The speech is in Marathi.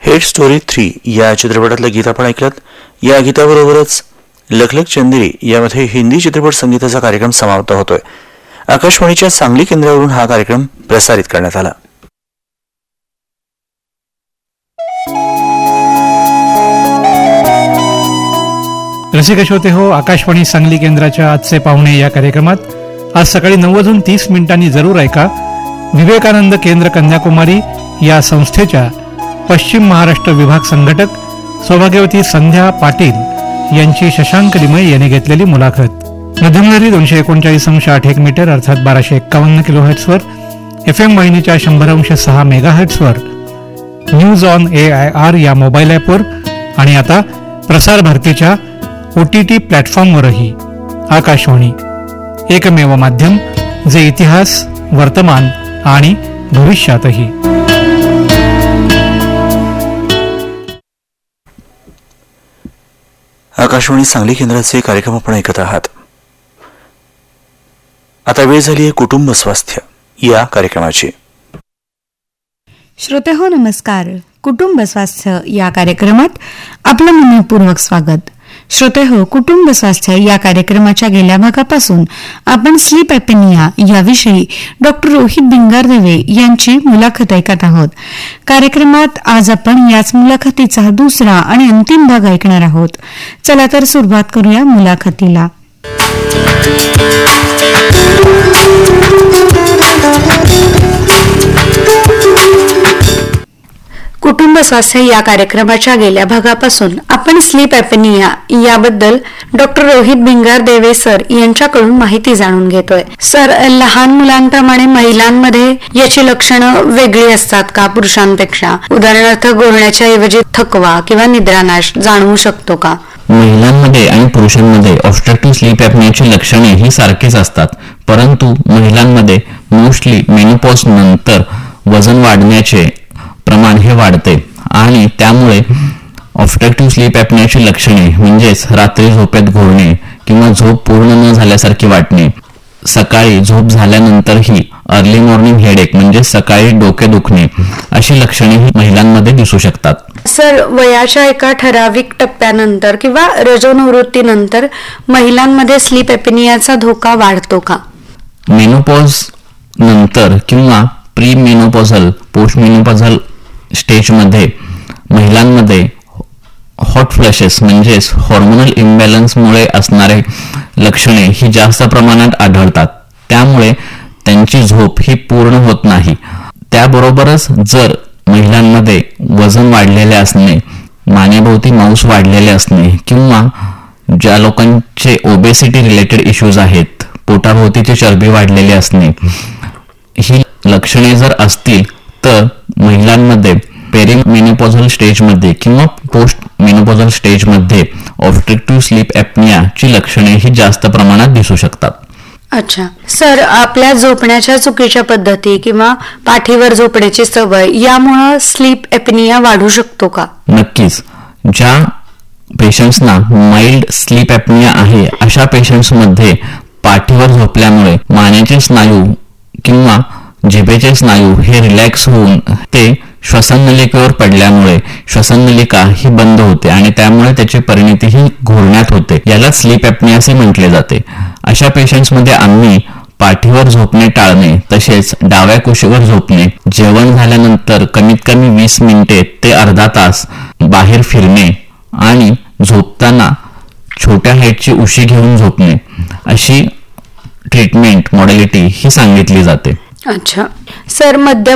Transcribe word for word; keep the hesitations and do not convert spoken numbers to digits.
हेड स्टोरी थ्री या चित्रपटातलं गीत आपण ऐकलं. या गीताबरोबरच लखलख चंदेरी यामध्ये हिंदी चित्रपट संगीताचा कार्यक्रम समाप्त होतोय. आकाशवाणीच्या सांगली केंद्रावरून हा कार्यक्रम प्रसारित करण्यात आला. रसिक श्रोते हो, आकाशवाणी सांगली केंद्राच्या आजचे पाहुणे या कार्यक्रमात आज सकाळी नऊ वाजून तीस मिनिटांनी जरूर ऐका. विवेकानंद केंद्र कन्याकुमारी या संस्थेच्या पश्चिम महाराष्ट्र विभाग संघटक सौभाग्यवती संध्या पाटील यांची शशांक लिमये यांनी घेतलेली मुलाखत. मध्यमलहरी दोनशे एकोणचाळीस अंश आठ एक मीटर अर्थात बाराशे एक्कावन्न किलो हर्ट्सवर, एफ एम वाहिनीच्या शंभर अंश सहा mega हर्ट्सवर, news on A I R या मोबाईल ॲपवर आणि आता प्रसार भारतीच्या ओ टी टी प्लॅटफॉर्मवरही. आकाशवाणी एकमेव माध्यम जे इतिहास, वर्तमान आणि भविष्यातही. आकाशवाणी सांगली केंद्राचे कार्यक्रम आपण ऐकत आहात. आता वेळ झाली आहे कुटुंब स्वास्थ्य या कार्यक्रमाची. श्रोते हो, नमस्कार. कुटुंब स्वास्थ्य या कार्यक्रमात आपलं मनपूर्वक स्वागत. श्रोते हो, कुटुंब स्वास्थ्य या कार्यक्रमाच्या गेल्या भागापासून आपण स्लीप ॲपेनिया याविषयी डॉक्टर रोहित भिंगारदेवे यांची मुलाखत ऐकत आहोत. कार्यक्रमात आज आपण याच मुलाखतीचा दुसरा आणि अंतिम भाग ऐकणार आहोत. चला तर सुरुवात करूया मुलाखतीला. कुटुंब स्वास्थ्य या कार्यक्रमाच्या गेल्या भागापासून आपण स्लीप ॲपेनिया याबद्दल डॉक्टर रोहित भिंगारदेवे सर यांच्याकडून माहिती जाणून घेतोय. सर, लहान मुलांप्रमाणे महिलांमध्ये याची लक्षणं वेगळी असतात का पुरुषांपेक्षा? उदाहरणार्थ गोळण्याच्या ऐवजी थकवा किंवा निद्रानाश जाणवू शकतो का? महिलांमध्ये आणि पुरुषांमध्ये ऑब्स्ट्रक्टिव्ह स्लीप ॲपनियाची लक्षणे ही सारखीच असतात, परंतु महिलांमध्ये मोस्टली मेनोपॉज नंतर वजन वाढण्याचे प्रमाण हे वाढते आणि त्यामुळे ऑब्स्ट्रक्टिव्ह स्लीप ॲपनियाची लक्षणे म्हणजेच रात्री झोपेत घोळणे किंवा झोप पूर्ण न झाल्यासारखी वाटणे, सकाळी झोप झाल्यानंतरही अर्ली मॉर्निंग हेडेक म्हणजे सकाळी डोके दुखणे अशी लक्षणे ही महिलांमध्ये दिसू शकतात. सर, वयाच्या एका ठराविक टप्प्यानंतर किंवा रजोनिवृत्तीनंतर महिलांमध्ये स्लीप ॲपेनियाचा धोका वाढतो का? मेनोपॉज नंतर किंवा प्री मेनोपॉझल, पोस्ट मेनोपॉझल स्टेजमध्ये महिलांमध्ये हॉट फ्लॅशेस म्हणजेच हॉर्मोनल इम्बॅलन्समुळे असणारे लक्षणे ही जास्त प्रमाणात आढळतात. त्यामुळे त्यांची झोप ही पूर्ण होत नाही. त्याबरोबरच जर महिलांमध्ये वजन वाढलेले असणे, मानेभोवती मांस वाढलेले असणे किंवा ज्या लोकांचे ओबेसिटी रिलेटेड इश्यूज आहेत, पोटाभोवतीची चरबी वाढलेली असणे, ही लक्षणे जर असतील तर महिलांमध्ये पेरिमेनोपॉझल स्टेजमध्ये किंवा पोस्ट मेनोपॉझल स्टेजमध्ये ऑब्स्ट्रक्टिव्ह स्लीप ॲपनियाची लक्षणे ही जास्त प्रमाणात दिसू शकतात. अच्छा सर, आपल्या झोपण्याच्या चुकीच्या पद्धती किंवा पाठीवर झोपण्याची सवय यामुळे स्लीप ॲपनिया वाढू शकतो का? नक्कीच. ज्या पेशंट्सना माइल्ड स्लीप ॲपनिया आहे अशा पेशंट्समध्ये पाठीवर झोपल्यामुळे मानेचे स्नायू किंवा जिभेचे स्नायू हे रिलॅक्स होऊन ते श्वसननलिकेवर पडल्यामुळे श्वसननलिका ही बंद होते आणि त्यामुळे त्याची परिणती ही घोळण्यात होते. याला स्लीप ॲपनिया असे म्हटले जाते. अशा पेशंट्समध्ये आम्ही पाठीवर झोपणे टाळणे, तसेच डाव्या कुशीवर झोपणे, जेवण झाल्यानंतर कमीत कमी वीस मिनिटे ते अर्धा तास बाहेर फिरणे आणि झोपताना छोट्या हाईटची उशी घेऊन झोपणे अशी ट्रीटमेंट मॉडॅलिटी ही सांगितली जाते. अच्छा सर, मद्य